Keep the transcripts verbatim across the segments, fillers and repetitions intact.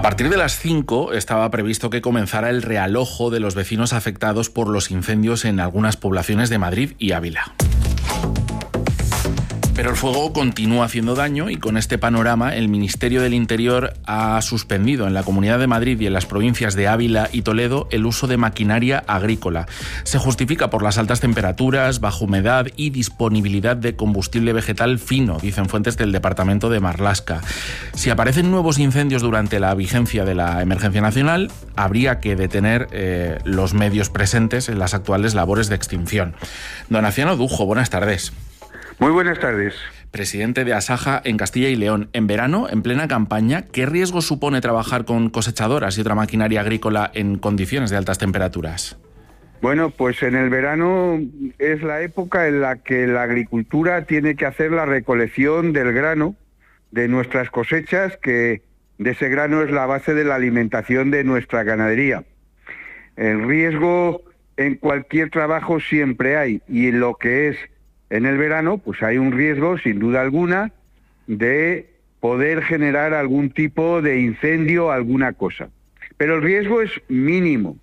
partir de las cinco estaba previsto que comenzara el realojo de los vecinos afectados por los incendios en algunas poblaciones de Madrid y Ávila. Pero el fuego continúa haciendo daño y con este panorama el Ministerio del Interior ha suspendido en la Comunidad de Madrid y en las provincias de Ávila y Toledo el uso de maquinaria agrícola. Se justifica por las altas temperaturas, baja humedad y disponibilidad de combustible vegetal fino, dicen fuentes del departamento de Marlaska. Si aparecen nuevos incendios durante la vigencia de la emergencia nacional, habría que detener eh, los medios presentes en las actuales labores de extinción. Don Aciano Dujo, buenas tardes. Muy buenas tardes. Presidente de Asaja en Castilla y León. En verano, en plena campaña, ¿qué riesgo supone trabajar con cosechadoras y otra maquinaria agrícola en condiciones de altas temperaturas? Bueno, pues en el verano es la época en la que la agricultura tiene que hacer la recolección del grano, de nuestras cosechas, que de ese grano es la base de la alimentación de nuestra ganadería. El riesgo en cualquier trabajo siempre hay, y en lo que es en el verano, pues hay un riesgo, sin duda alguna, de poder generar algún tipo de incendio, alguna cosa. Pero el riesgo es mínimo.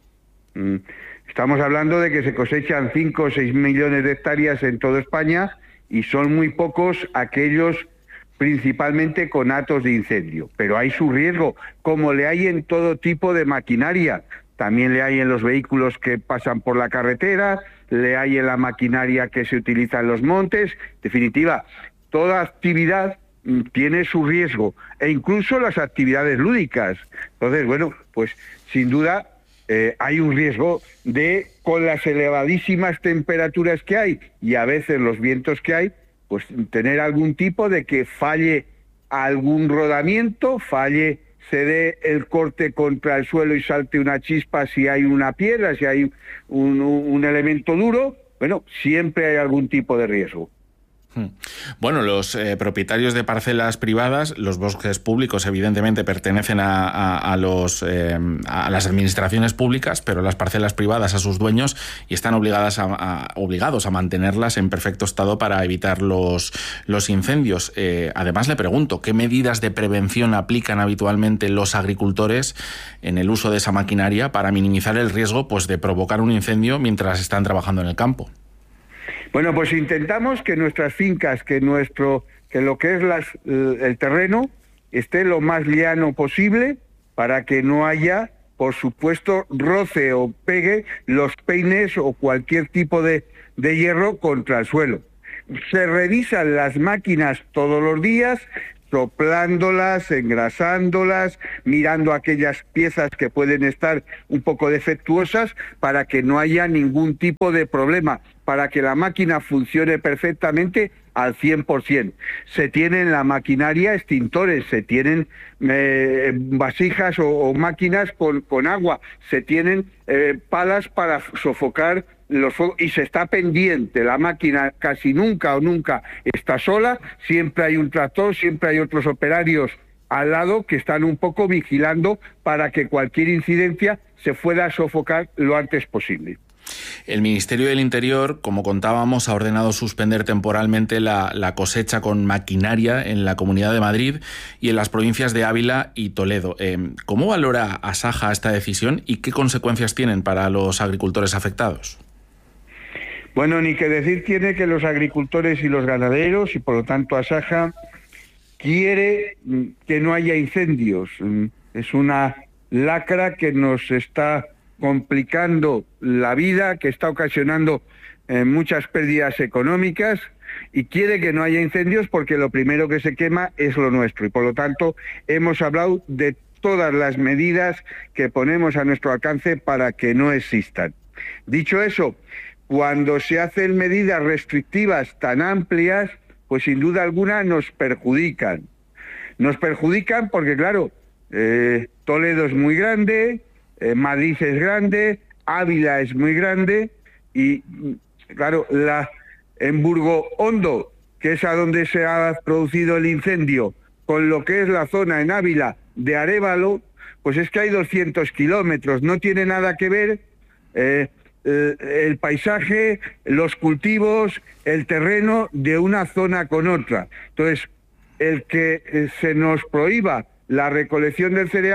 Estamos hablando de que se cosechan cinco o seis millones de hectáreas en toda España y son muy pocos aquellos principalmente con atos de incendio. Pero hay su riesgo, como le hay en todo tipo de maquinaria. También le hay en los vehículos que pasan por la carretera, le hay en la maquinaria que se utiliza en los montes. En definitiva, toda actividad tiene su riesgo, e incluso las actividades lúdicas. Entonces, bueno, pues sin duda eh, hay un riesgo de, con las elevadísimas temperaturas que hay y a veces los vientos que hay, pues tener algún tipo de que falle algún rodamiento, falle, se dé el corte contra el suelo y salte una chispa si hay una piedra, si hay un, un elemento duro. Bueno, siempre hay algún tipo de riesgo. Bueno, los eh, propietarios de parcelas privadas, los bosques públicos evidentemente pertenecen a, a, a, los, eh, a las administraciones públicas, pero las parcelas privadas a sus dueños y están obligadas a, a, obligados a mantenerlas en perfecto estado para evitar los, los incendios. Eh, además le pregunto, ¿qué medidas de prevención aplican habitualmente los agricultores en el uso de esa maquinaria para minimizar el riesgo, pues, de provocar un incendio mientras están trabajando en el campo? Bueno, pues intentamos que nuestras fincas, que nuestro, que lo que es las, el terreno esté lo más llano posible para que no haya, por supuesto, roce o pegue los peines o cualquier tipo de, de hierro contra el suelo. Se revisan las máquinas todos los días, soplándolas, engrasándolas, mirando aquellas piezas que pueden estar un poco defectuosas para que no haya ningún tipo de problema, para que la máquina funcione perfectamente al cien por ciento. Se tienen la maquinaria extintores, se tienen eh, vasijas o, o máquinas con, con agua, se tienen eh, palas para sofocar los fuegos, y se está pendiente. La máquina casi nunca o nunca está sola, siempre hay un tractor, siempre hay otros operarios al lado que están un poco vigilando para que cualquier incidencia se pueda sofocar lo antes posible. El Ministerio del Interior, como contábamos, ha ordenado suspender temporalmente la, la cosecha con maquinaria en la Comunidad de Madrid y en las provincias de Ávila y Toledo. Eh, ¿Cómo valora Asaja esta decisión y qué consecuencias tienen para los agricultores afectados? Bueno, ni que decir tiene que los agricultores y los ganaderos, y por lo tanto Asaja, quiere que no haya incendios. Es una lacra que nos está complicando la vida, que está ocasionando eh, muchas pérdidas económicas, y quiere que no haya incendios porque lo primero que se quema es lo nuestro, y por lo tanto hemos hablado de todas las medidas que ponemos a nuestro alcance para que no existan. Dicho eso, cuando se hacen medidas restrictivas tan amplias, pues sin duda alguna nos perjudican. Nos perjudican porque, claro, eh, Toledo es muy grande, eh, Madrid es grande, Ávila es muy grande, y claro, la, en Burgo Hondo, que es a donde se ha producido el incendio, con lo que es la zona en Ávila de Arévalo, pues es que hay doscientos kilómetros, no tiene nada que ver eh, el, el paisaje, los cultivos, el terreno de una zona con otra. Entonces, el que se nos prohíba la recolección del cereal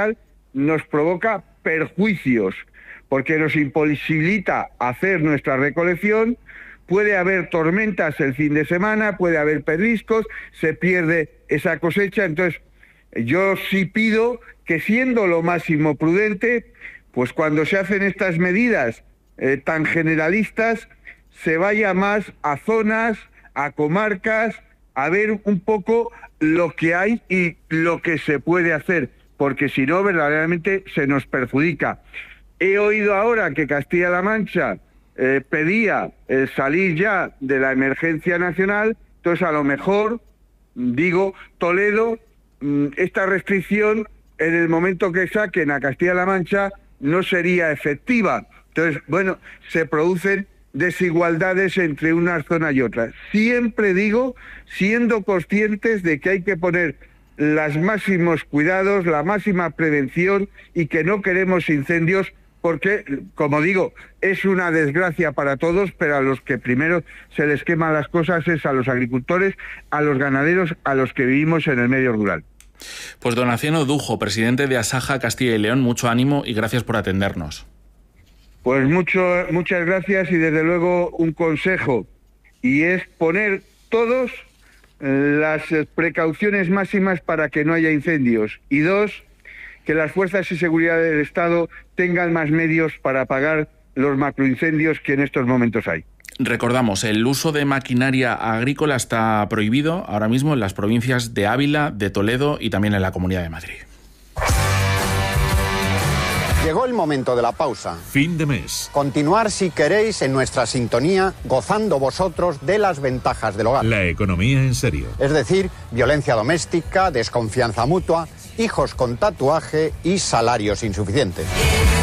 nos provoca perjuicios, porque nos imposibilita hacer nuestra recolección. Puede haber tormentas el fin de semana, puede haber pedriscos, se pierde esa cosecha. Entonces, yo sí pido que, siendo lo máximo prudente, pues cuando se hacen estas medidas eh, tan generalistas, se vaya más a zonas, a comarcas, a ver un poco lo que hay y lo que se puede hacer, porque si no, verdaderamente se nos perjudica. He oído ahora que Castilla-La Mancha eh, pedía eh, salir ya de la emergencia nacional, entonces a lo mejor, digo, Toledo, esta restricción en el momento que saquen a Castilla-La Mancha no sería efectiva. Entonces, bueno, se producen desigualdades entre una zona y otra. Siempre digo, siendo conscientes de que hay que poner los máximos cuidados, la máxima prevención, y que no queremos incendios porque, como digo, es una desgracia para todos, pero a los que primero se les queman las cosas es a los agricultores, a los ganaderos, a los que vivimos en el medio rural. Pues don Aciano Dujo, presidente de Asaja Castilla y León, mucho ánimo y gracias por atendernos. Pues mucho, muchas gracias, y desde luego un consejo, y es poner todos las precauciones máximas para que no haya incendios, y dos, que las fuerzas de seguridad del Estado tengan más medios para apagar los macroincendios que en estos momentos hay. Recordamos, el uso de maquinaria agrícola está prohibido ahora mismo en las provincias de Ávila, de Toledo y también en la Comunidad de Madrid. Llegó el momento de la pausa. Fin de mes. Continuar, si queréis, en nuestra sintonía, gozando vosotros de las ventajas del hogar. La economía en serio. Es decir, violencia doméstica, desconfianza mutua, hijos con tatuaje y salarios insuficientes.